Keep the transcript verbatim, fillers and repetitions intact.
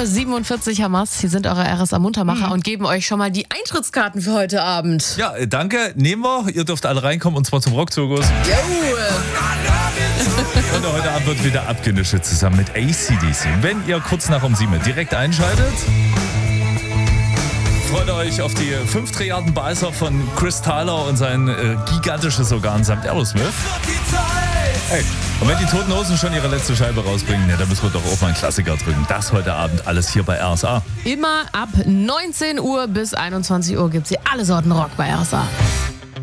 Uhr siebenundvierzig, Hamas. Sie sind eure R S A-Muntermacher Mhm. und geben euch schon mal die Eintrittskarten für heute Abend. Ja, äh, danke. Nehmen wir. Ihr dürft alle reinkommen und zwar zum Rockzirkus. Jo. Und heute Abend wird wieder abgenischelt zusammen mit A C D C. Wenn ihr kurz nach um sieben direkt einschaltet, freut euch auf die fünf Trilliarden Beißer von Chris Tyler und sein äh, gigantisches Organ samt Aerosmith. Hey, und wenn die Toten Hosen schon ihre letzte Scheibe rausbringen, ja, dann müssen wir doch auch mal einen Klassiker drücken. Das heute Abend alles hier bei R S A. Immer ab neunzehn Uhr bis einundzwanzig Uhr gibt es hier alle Sorten Rock bei R S A.